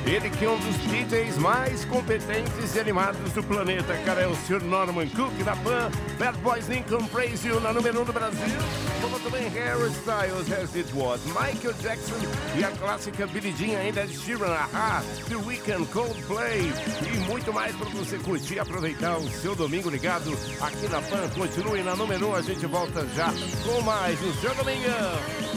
Ele que é um dos DJs mais competentes e animados do planeta, cara, é o Sr. Norman Cook da Pan. Bad Boys Lincoln Praise You na número 1 do Brasil. Como também Harry Styles, As It Was, Michael Jackson e a clássica Billie Jean, ainda de Sheeran, Aha, The Weeknd, Coldplay e muito mais para você curtir e aproveitar o seu domingo ligado aqui na Pan. Continue na número 1, a gente volta já com mais o seu Domingão.